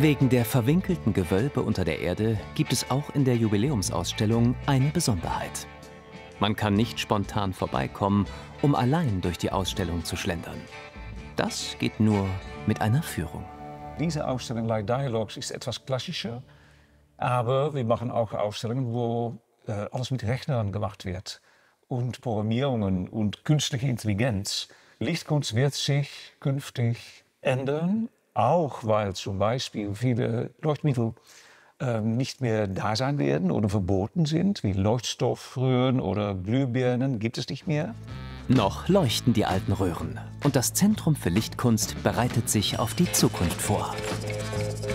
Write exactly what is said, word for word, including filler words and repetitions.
Wegen der verwinkelten Gewölbe unter der Erde gibt es auch in der Jubiläumsausstellung eine Besonderheit. Man kann nicht spontan vorbeikommen, um allein durch die Ausstellung zu schlendern. Das geht nur mit einer Führung. Diese Ausstellung Light Dialogues ist etwas klassischer, aber wir machen auch Ausstellungen, wo äh, alles mit Rechnern gemacht wird und Programmierungen und künstliche Intelligenz. Lichtkunst wird sich künftig ändern, auch weil zum Beispiel viele Leuchtmittel äh, nicht mehr da sein werden oder verboten sind, wie Leuchtstoffröhren oder Glühbirnen gibt es nicht mehr. Noch leuchten die alten Röhren und das Zentrum für Lichtkunst bereitet sich auf die Zukunft vor.